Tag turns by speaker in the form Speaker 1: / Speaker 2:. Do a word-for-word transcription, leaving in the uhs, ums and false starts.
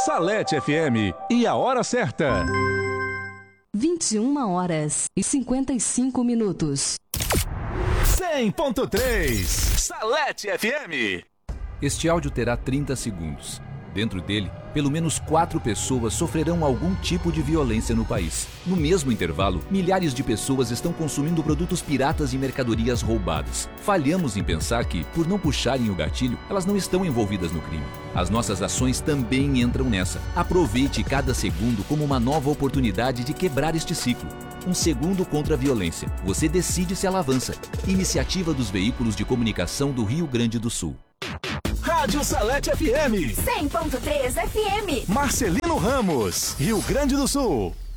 Speaker 1: Salete F M e a hora certa.
Speaker 2: vinte e uma horas e cinquenta e cinco minutos.
Speaker 1: cem ponto três Salete F M.
Speaker 3: Este áudio terá trinta segundos. Dentro dele, pelo menos quatro pessoas sofrerão algum tipo de violência no país. No mesmo intervalo, milhares de pessoas estão consumindo produtos piratas e mercadorias roubadas. Falhamos em pensar que, por não puxarem o gatilho, elas não estão envolvidas no crime. As nossas ações também entram nessa. Aproveite cada segundo como uma nova oportunidade de quebrar este ciclo. Um segundo contra a violência. Você decide se ela avança. Iniciativa dos Veículos de Comunicação do Rio Grande do Sul.
Speaker 1: Rádio Salete F M.
Speaker 4: cem ponto três F M.
Speaker 1: Marcelino Ramos, Rio Grande do Sul.